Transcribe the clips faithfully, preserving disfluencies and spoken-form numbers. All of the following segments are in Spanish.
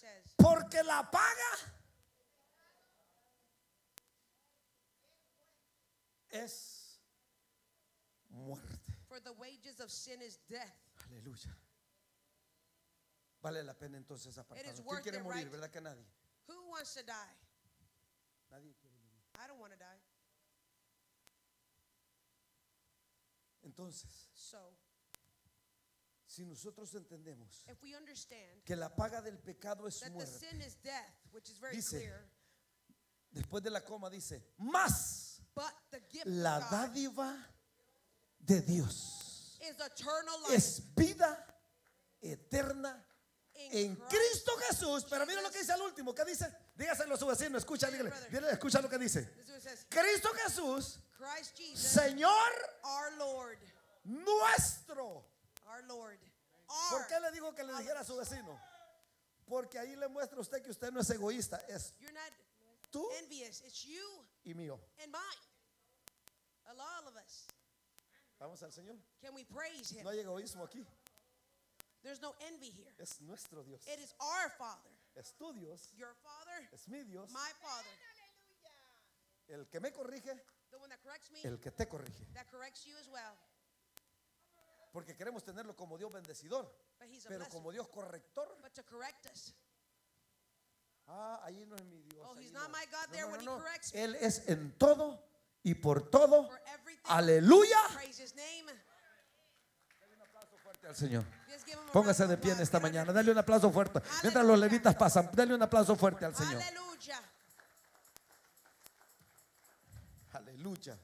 says, porque la paga es muerte. for the wages of sin is death. Aleluya. Vale la pena entonces It apartarnos. is ¿Quién worth quiere it, morir? right? ¿Verdad que nadie? Who wants to die? Nadie quiere morir. I don't want to die. Entonces, So, si nosotros entendemos if we understand que la paga del pecado es that the muerte, sin is death, which is very Dice, clear, después de la coma dice, más but the gift la of God dádiva de Dios is eternal life es vida eterna in en Christ. Cristo Jesús. Pero mira lo que dice al último. ¿Qué dice? Dígaselo a su vecino. Escucha, dígale, dígale, escucha lo que dice. This is what it says. Cristo Jesús, Christ Jesus, Señor our Lord, nuestro. our Lord, ¿Por our. qué le digo que le dijera a su vecino? Porque ahí le muestra a usted que usted no es egoísta, es You're not tú envious. It's you y mío. and mine. All of us. Vamos al Señor. Can we praise Him? No hay egoísmo aquí. There's no envy here. Es nuestro Dios. It is our Father, Es tu Dios. your Father, Es mi Dios. my Father, El que me corrige, the one that corrects me, el que te corrige. that corrects you as well. Porque queremos tenerlo como Dios bendecidor, But He's a pero blessing. como Dios corrector. But to correct us. Ah, ahí no es mi Dios. Oh, ahí He's no. not my God there No, no, when He no, no. corrects me. Él es en todo y por todo. For everything, Aleluya. praise His name. Fuerte al Señor. Just give Him a Póngase round de of pie en applause. esta Give Him mañana. a- Dale un aplauso fuerte. Mientras los levitas pasan, dale un aplauso fuerte al Señor. Hallelujah. Aleluya.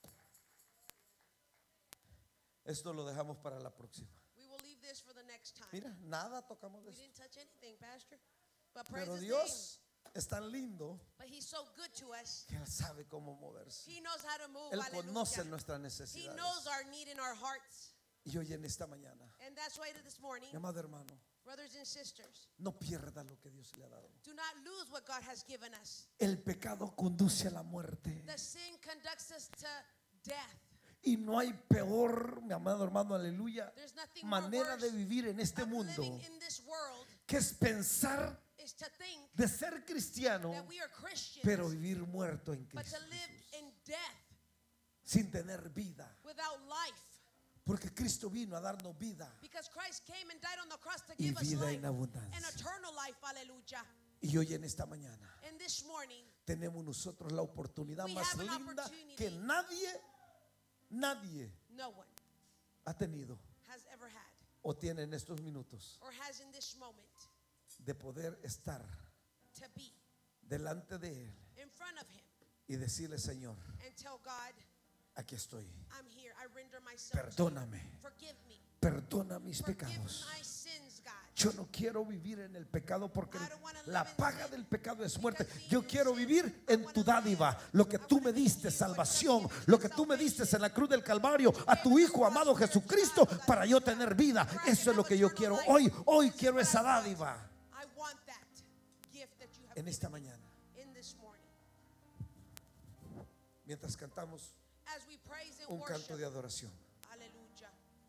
Esto lo dejamos para la próxima. We will leave this for the next time. Mira, nada tocamos de We esto. didn't touch anything, Pastor. But praise Pero His Dios es tan lindo name. But He's so good to us. que Él sabe cómo moverse. He knows how to move. Él Hallelujah. conoce nuestras He necesidades. knows our need in our hearts. Y hoy en esta mañana, And that's why this morning, mi amado hermano, brothers and sisters, no pierda lo que Dios le ha dado. do not lose what God has given us. El pecado conduce a la muerte. The sin conducts us to death. Y no hay peor, mi amado hermano, aleluya, There's nothing more manera worse de vivir en este of mundo living in this world que es pensar is to think de ser cristiano, that we are Christians, pero vivir muerto en but Cristo to live Jesús, in death sin tener vida. without life. Porque Cristo vino a darnos vida Because Christ came and died on the cross to y give us vida life en abundancia. and eternal life. Hallelujah. Y hoy en esta mañana And this morning, tenemos nosotros la oportunidad We más have an linda opportunity. que nadie, nadie no one ha tenido has ever had o tiene en estos minutos or has in this moment de poder estar to be delante de Él in front of Him y decirle, Señor, and tell God, aquí estoy, I'm here. I render myself to you. perdóname, Forgive me. perdona mis Forgive pecados. my sins, God. Yo no quiero vivir en el pecado porque I don't wanna live la in paga sin del pecado es muerte. because Yo sin quiero sin, vivir I en wanna tu live. dádiva, lo que I tú wanna me diste, live what you have salvación, given me, lo que tú me diste salvation. en la cruz del Calvario, a tu Hijo amado Jesucristo, para yo tener vida. Eso es lo que yo quiero hoy. Hoy quiero esa dádiva I want that gift that you have en esta given me mañana. in this morning. Mientras cantamos As we praise and un worship. canto de adoración, Hallelujah.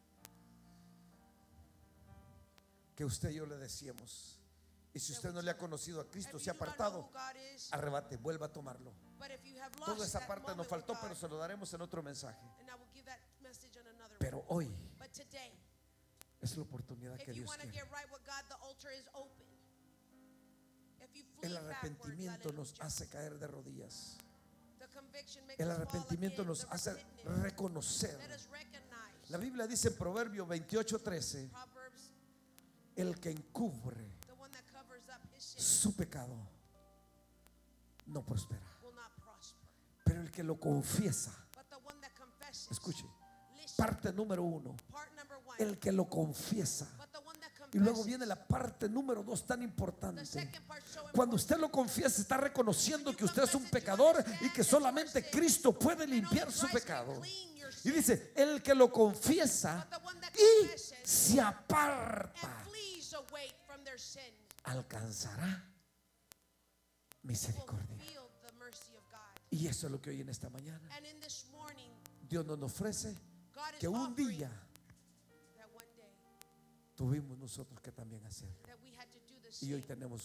que usted y yo le decíamos. Y si usted no le ha conocido a Cristo, If se ha you do not know apartado, who God is, arrebate, vuelva a tomarlo. but if you have lost Toda esa that parte moment nos faltó, with pero God, se lo daremos en otro mensaje. and I will give that message on another Pero one. hoy But today, es la oportunidad if que you Dios want to quiere. get right with God, the altar is open. If you flee El backwards, arrepentimiento nos hallelujah. hace caer de rodillas. The conviction makes El us fall arrepentimiento again, nos the hace repentance. reconocer. Let us recognize. La Biblia dice en Proverbio veintiocho trece, Proverbs, el que encubre the one that covers up his sin su pecado no prospera. will not prosper. Pero el que lo confiesa, But the one that confesses, escuche, listen, parte número uno, part number one, el que lo confiesa. but the one that Y luego confesses, viene la parte número dos tan the importante. second part so Cuando important. usted lo confiesa, está reconociendo que usted es un pecador y que solamente Cristo puede limpiar su pecado. Y dice, el que lo confiesa But the one that y confesses se aparta, and flees away from their sin alcanzará will misericordia. feel the mercy of God. Y eso es lo que hoy en esta mañana And in this morning, Dios nos ofrece, God is que un offering día that one day tuvimos nosotros que también hacer. that we had to do the Y hoy same. tenemos